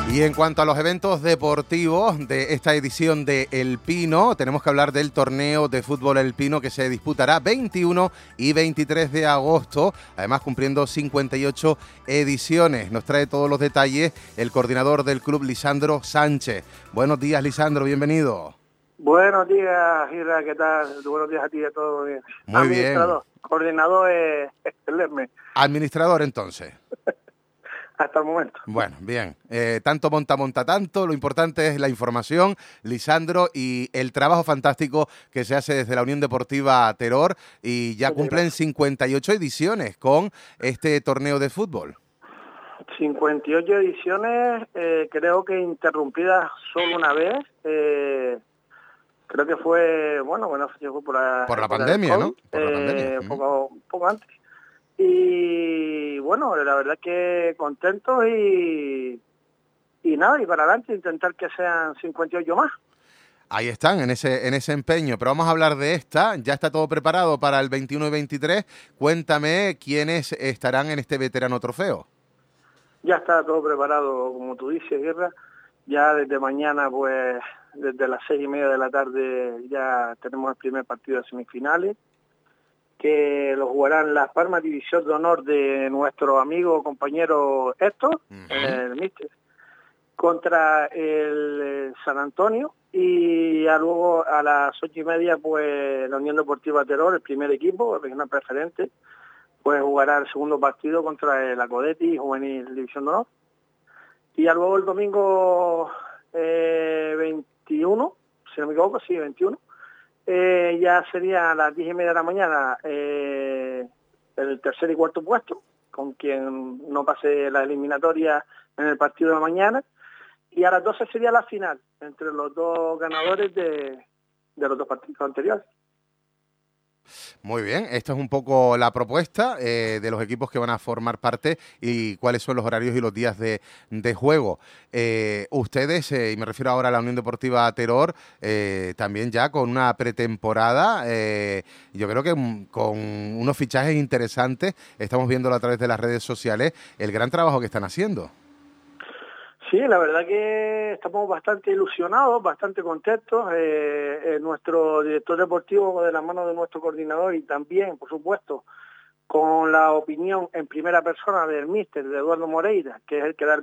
Y en cuanto a los eventos deportivos de esta edición de El Pino, tenemos que hablar del torneo de fútbol El Pino que se disputará 21 y 23 de agosto, además cumpliendo 58 ediciones. Nos trae todos los detalles el coordinador del club, Lisandro Sánchez. Buenos días, Lisandro, bienvenido. Buenos días, Gira, ¿qué tal? Buenos días a ti y a todos. Bien. Muy Administrador, bien. coordinador es Lerme. Administrador, entonces. Hasta el momento. Bueno, bien. Tanto monta tanto. Lo importante es la información, Lisandro, y el trabajo fantástico que se hace desde la Unión Deportiva Teror. Y ya cumplen 58 ediciones con este torneo de fútbol. 58 ediciones, creo que interrumpidas solo una vez. Creo que fue, bueno, fue por la pandemia, COVID, ¿no? Por la pandemia. Poco antes. Y bueno, la verdad que contentos y nada, y para adelante, intentar que sean 58 más. Ahí están, en ese empeño. Pero vamos a hablar de esta. Ya está todo preparado para el 21 y 23. Cuéntame quiénes estarán en este veterano trofeo. Ya está todo preparado, como tú dices, Guerra. Ya desde mañana, pues, desde las 6:30 de la tarde ya tenemos el primer partido de semifinales, que lo jugarán Las Palmas, División de Honor de nuestro amigo, compañero Héctor, el míster, contra el San Antonio, y ya luego a las 8:30, pues, la Unión Deportiva Teror, el primer equipo, el regional preferente, pues jugará el segundo partido contra el Acodeti, Juvenil División de Honor. Y ya luego el domingo 21, si no me equivoco, sí, 21, ya sería a las 10:30 de la mañana el tercer y cuarto puesto, con quien no pase la eliminatoria en el partido de la mañana, y a las 12 sería la final, entre los dos ganadores de los dos partidos anteriores. Muy bien, esta es un poco la propuesta de los equipos que van a formar parte y cuáles son los horarios y los días de juego. Ustedes, y me refiero ahora a la Unión Deportiva Teror, también ya con una pretemporada, yo creo que con unos fichajes interesantes, estamos viéndolo a través de las redes sociales, el gran trabajo que están haciendo. Sí, la verdad que estamos bastante ilusionados, bastante contentos. Nuestro director deportivo, de la mano de nuestro coordinador, y también, por supuesto, con la opinión en primera persona del míster, de Eduardo Moreira, que es el que da el